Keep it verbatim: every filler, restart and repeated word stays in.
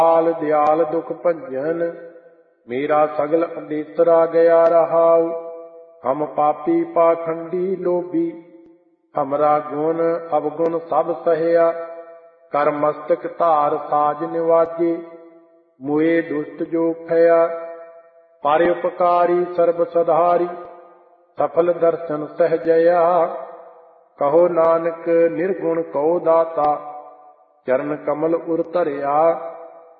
दयाल दयाल दुख भंजन, मेरा सगल अंदेसरा गया रहाउ। हम पापी पाखंडी लोभी, हमरा गुण अवगुण सब सहया। कर मस्तक धार साज निवाजे, मोए दुष्ट जो फया। पर उपकारी सर्ब सधारी, सफल दर्शन सहजया। कहो नानक निर्गुण कहो दाता, चरण कमल उर धरिया।